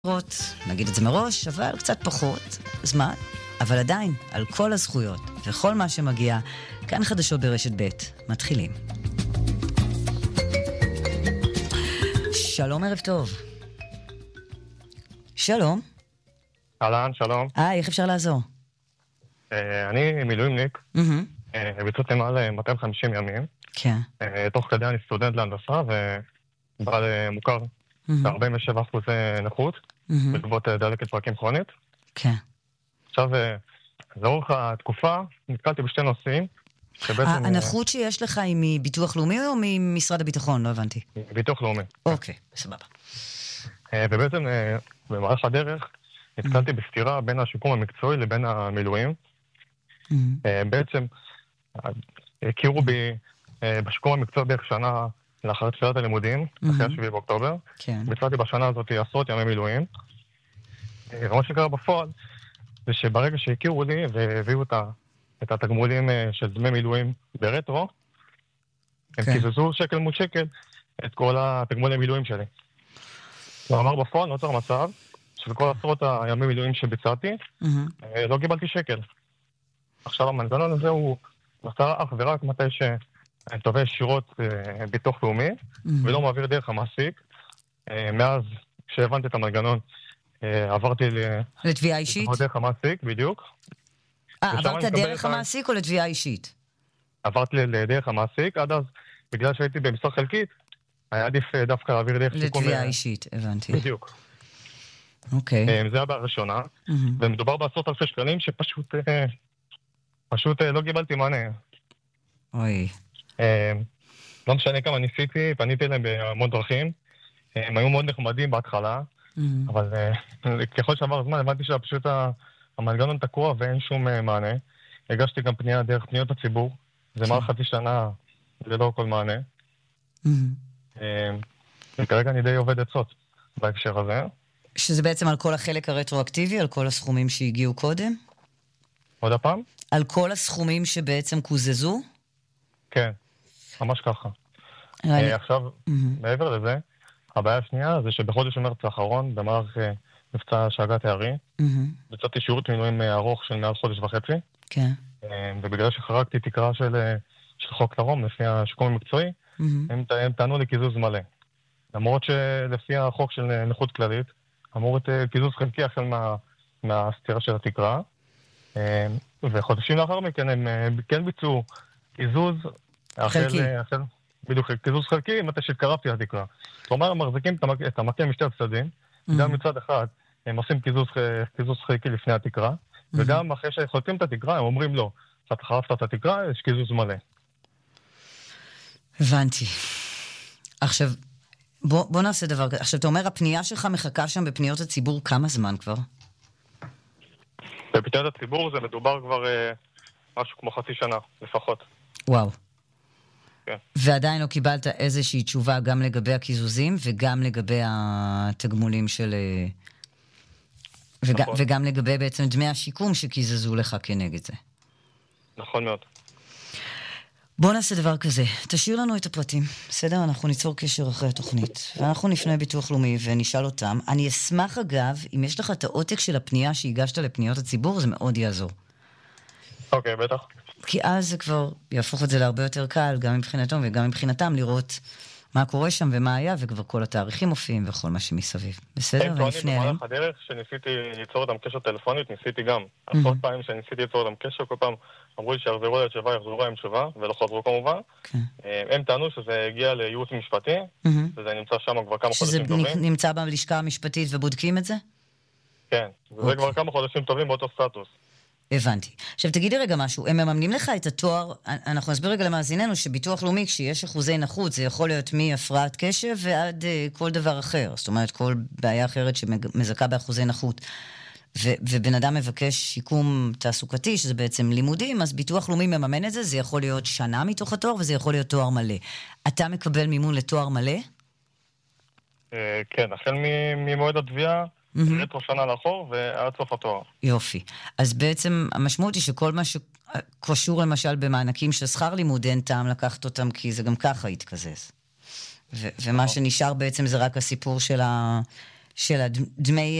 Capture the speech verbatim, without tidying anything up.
נגיד את זה מראש, אבל קצת פחות זמן, אבל עדיין על כל הזכויות וכל מה שמגיע. כאן חדשות ברשת ב' מתחילים. שלום, ערב טוב. שלום. אהלן, שלום. היי, איך אפשר לעזור? אני מילואימניק, ביצעתי מעל מאתיים וחמישים ימים. כן. תוך כדי אני סטודנט להנדסה ובעל מוכר ב-ארבעים ושבעה אחוזי נכות, בעקבות דלקת פרקים כרונית. כן. עכשיו, לאורך התקופה, נתקלתי בשתי נושאים. הנכות שיש לך היא מביטוח לאומי או ממשרד הביטחון? לא הבנתי. ביטוח לאומי. אוקיי, סבבה. ובעצם, במהלך הדרך, נתקלתי בסתירה בין השיקום המקצועי לבין המילואים. בעצם, הכירו בי בשיקום המקצועי בערך שנה לאחר תחילת הלימודים, אחרי השביעי באוקטובר. ביצעתי בשנה הזאת עשרות ימי מילואים. ומה שקרה בפועל, זה שברגע שהכירו לי והביאו את התגמולים של דמי מילואים ברטרו, הם קיזזו שקל מול שקל את כל התגמולי מילואים שלי. ואמר בפועל, נוצר מצב, של כל עשרות הימי מילואים שביצעתי, לא קיבלתי שקל. עכשיו המנגנון הזה הוא נוצר אך ורק מתי שאני תובע ישירות ביטוח לאומי, ולא מעביר דרך המעסיק. מאז שהבנתי את המנגנון, עברתי לתביעה אישית? דרך המעסיק, בדיוק. אה, עברת דרך המעסיק או לתביעה אישית? עברתי לדרך המעסיק, עד אז, בגלל שהייתי במשרה חלקית, היה עדיף דווקא להעביר דרך שיקום. לתביעה אישית, הבנתי. בדיוק. אוקיי. זה היה בראשונה, ומדובר בעשרות אלפי שקלים שפשוט פשוט לא קיבלתי מענה. אוי. לא משנה כמה ניסיתי, פניתי אליהם בהמון דרכים, הם היו מאוד נחמדים בהתחלה, אבל ככל שעבר הזמן הבנתי שפשוט המנגנון תקוע ואין שום מענה. הגשתי גם פנייה דרך פניות הציבור, זה מעל חצי שנה ללא כל מענה. וכרגע אני די עובד עצות בהקשר הזה. שזה בעצם על כל החלק הרטרואקטיבי, על כל הסכומים שהגיעו קודם? עוד הפעם? על כל הסכומים שבעצם קוזזו? כן, ממש ככה. עכשיו, מעבר לזה, הבעיה השנייה זה שבחודש מרץ האחרון, במהלך מבצע שאגת הערי, ביצעתי שירות מילואים ארוך של מעל חודש וחצי. כן. ובגלל שחרקתי תקרה של חוק דרום, לפי השיקום המקצועי, הם טענו לי קיזוז מלא. למרות שלפי החוק של נכות כללית, אמור את קיזוז חלקי החל מהסתירה של התקרה, וחודשים לאחר מכן הם כן ביצעו קיזוז חלקי. בדיוק, קיזוז חלקי, מתי שהתקרבתי לתקרה. זאת אומרת, הם מחזיקים את המקל משתי הצדדים, גם מצד אחד הם עושים קיזוז חלקי לפני התקרה, וגם אחרי שחולטים את התקרה, הם אומרים לא, אתה חרפת את התקרה, יש קיזוז מלא. הבנתי. עכשיו, בוא, בוא נעשה דבר כזה. עכשיו, אתה אומר, הפנייה שלך מחכה שם בפניות הציבור כמה זמן כבר? בפניות הציבור זה מדובר כבר אה, משהו כמו חצי שנה, לפחות. וואו. כן. ועדיין לא קיבלת איזושהי תשובה גם לגבי הקיזוזים, וגם לגבי התגמולים של... וג... נכון. וגם לגבי בעצם דמי השיקום שקיזזו לך כנגד זה. נכון מאוד. בוא נעשה דבר כזה, תשאיר לנו את הפרטים, בסדר? אנחנו ניצור קשר אחרי התוכנית, ואנחנו נפנה ביטוח לאומי ונשאל אותם. אני אשמח אגב, אם יש לך את העותק של הפנייה שהגשת לפניות הציבור, זה מאוד יעזור. אוקיי, בטח. כי אז זה כבר יהפוך את זה להרבה יותר קל, גם מבחינתם וגם מבחינתם, לראות מה קורה שם ומה היה, וכבר כל התאריכים מופיעים וכל מה שמסביב. בסדר? ונפנה אליהם. במהלך הדרך שניסיתי ליצור אותם קשר טלפונית, ניסיתי גם. עשרות פעמים שניסיתי ליצור אותם קשר, כל פעם אמרו לי שיחזרו לי התשובה, יחזרו להם תשובה, ולא חזרו כמובן. הם טענו שזה הגיע לייעוץ משפטי, וזה נמצא שם כבר כמה חודשים טובים. שזה נמצא בלשכה המשפטית ובודקים את זה? כן, וזה כבר כמה חודשים טובים באותו סטטוס. הבנתי. עכשיו תגידי רגע משהו, הם מממנים לך את התואר, אנחנו נסביר רגע למאזיננו שביטוח לאומי כשיש אחוזי נכות זה יכול להיות מהפרעת קשב ועד uh, כל דבר אחר, זאת אומרת כל בעיה אחרת שמזכה באחוזי נכות, ו- ובן אדם מבקש שיקום תעסוקתי שזה בעצם לימודים, אז ביטוח לאומי מממן את זה, זה יכול להיות שנה מתוך התואר וזה יכול להיות תואר מלא. אתה מקבל מימון לתואר מלא? Uh, כן, החל ממועד התביעה, רטרו שנה לאחור ועד סוף התואר. יופי. אז בעצם המשמעות היא שכל מה שקשור למשל במענקים של שכר לימוד אין טעם לקחת אותם כי זה גם ככה יתקזז. ו- ומה שנשאר בעצם זה רק הסיפור של של הדמי